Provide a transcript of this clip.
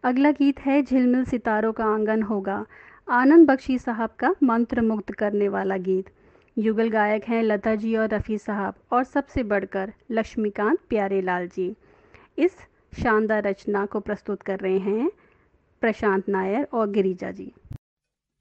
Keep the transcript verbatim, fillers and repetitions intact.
अगला गीत है झिलमिल सितारों का आंगन होगा, आनंद बख्शी साहब का मंत्र मुग्ध करने वाला गीत। युगल गायक हैं लता जी और रफ़ी साहब, और सबसे बढ़कर लक्ष्मीकांत प्यारेलाल जी। इस शानदार रचना को प्रस्तुत कर रहे हैं प्रशांत नायर और गिरिजा जी।